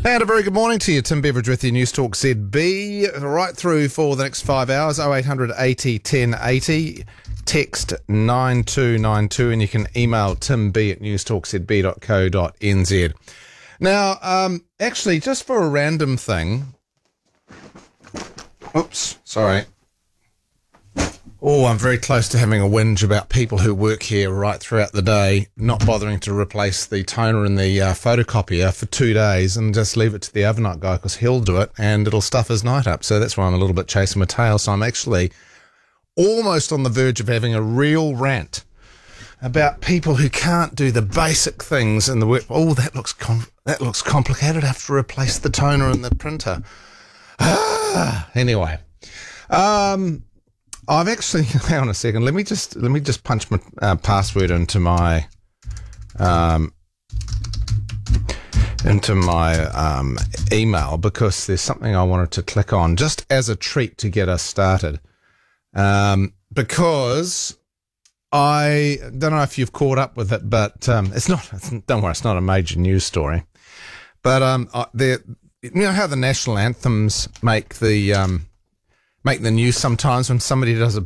And a very good morning to you. Tim Beveridge with you, News Talk ZB, right through for the next 5 hours, 0800 80 1080, text 9292, and you can email timb@newstalkzb.co.nz. Now, actually, just for a random thing, oops, sorry. Oh, I'm very close to having a whinge about people who work here right throughout the day, not bothering to replace the toner in the photocopier for 2 days and just leave it to the overnight guy because he'll do it and it'll stuff his night up. So that's why I'm a little bit chasing my tail. So I'm actually almost on the verge of having a real rant about people who can't do the basic things in the work. Oh, that looks complicated. I have to replace the toner in the printer. Anyway. I've actually, hang on a second. Let me just punch my password into my email because there's something I wanted to click on just as a treat to get us started. Because I don't know if you've caught up with it, but it's not. Don't worry, it's not a major news story. But you know how the national anthems make the news sometimes when somebody does a